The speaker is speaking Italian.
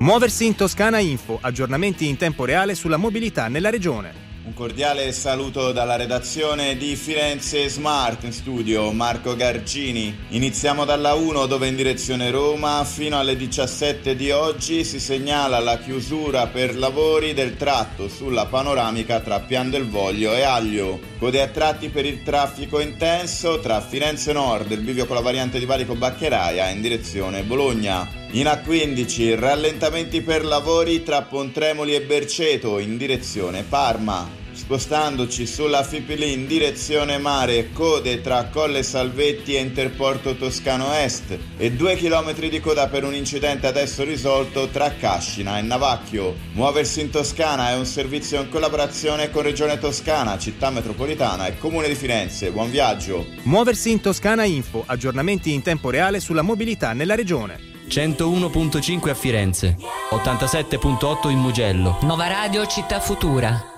Muoversi in Toscana Info, aggiornamenti in tempo reale sulla mobilità nella regione. Un cordiale saluto dalla redazione di Firenze Smart in studio, Marco Gargini. Iniziamo dalla 1 dove in direzione Roma fino alle 17 di oggi si segnala la chiusura per lavori del tratto sulla panoramica tra Pian del Voglio e Aglio. Code a tratti per il traffico intenso tra Firenze Nord, il bivio con la variante di Valico Baccheraia in direzione Bologna. In A15 rallentamenti per lavori tra Pontremoli e Berceto in direzione Parma. Spostandoci sulla Fipili in direzione mare, code tra Colle Salvetti e Interporto Toscano Est e 2 chilometri di coda per un incidente adesso risolto tra Cascina e Navacchio. Muoversi in Toscana è un servizio in collaborazione con Regione Toscana, Città Metropolitana e Comune di Firenze. Buon viaggio! Muoversi in Toscana Info, aggiornamenti in tempo reale sulla mobilità nella regione. 101.5 a Firenze, 87.8 in Mugello. Nova Radio Città Futura.